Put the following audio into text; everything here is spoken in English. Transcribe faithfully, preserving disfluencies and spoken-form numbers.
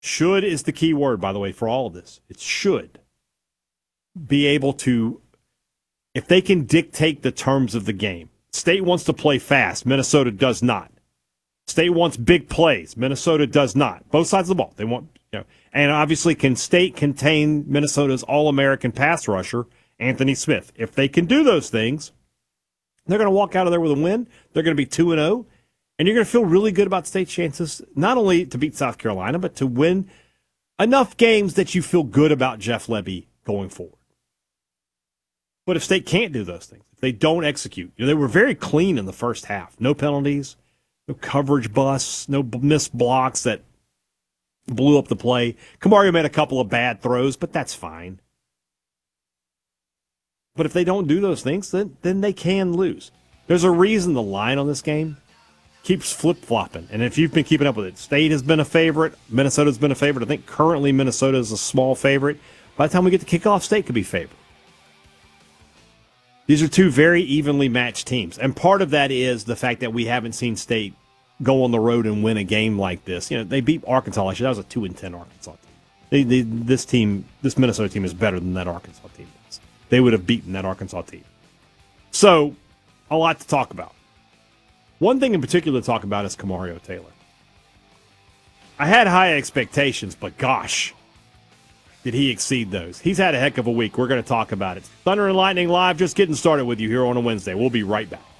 Should is the key word, by the way, for all of this. It should be able to, if they can dictate the terms of the game. State wants to play fast. Minnesota does not. State wants big plays. Minnesota does not. Both sides of the ball. They want, you know, and obviously, can State contain Minnesota's All-American pass rusher, Anthony Smith? If they can do those things, they're going to walk out of there with a win. They're going to be two and oh, and you're going to feel really good about State's chances, not only to beat South Carolina, but to win enough games that you feel good about Jeff Lebby going forward. But if State can't do those things, if they don't execute, you know, they were very clean in the first half. No penalties, no coverage busts, no missed blocks that blew up the play. Kamario made a couple of bad throws, but that's fine. But if they don't do those things, then, then they can lose. There's a reason the line on this game keeps flip-flopping. And if you've been keeping up with it, State has been a favorite. Minnesota's been a favorite. I think currently Minnesota is a small favorite. By the time we get to kickoff, State could be favored. These are two very evenly matched teams. And part of that is the fact that we haven't seen State go on the road and win a game like this. You know, they beat Arkansas last year. That was a two and ten Arkansas team. They, they, this team, this Minnesota team is better than that Arkansas team is. They would have beaten that Arkansas team. So, a lot to talk about. One thing in particular to talk about is Kamario Taylor. I had high expectations, but gosh, did he exceed those. He's had a heck of a week. We're going to talk about it. Thunder and Lightning Live, just getting started with you here on a Wednesday. We'll be right back.